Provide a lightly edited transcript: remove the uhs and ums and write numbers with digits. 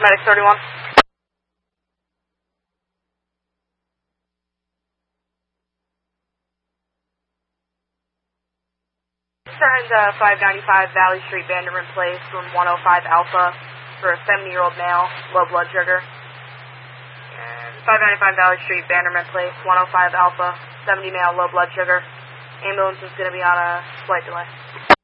Medic 31. Turned 595 Valley Street, Vanderman Place, room 105 Alpha, for a 70-year-old male, low blood sugar. And 595 Valley Street, Vanderman Place, 105 Alpha, 70 male, low blood sugar. Ambulance is going to be on a flight delay.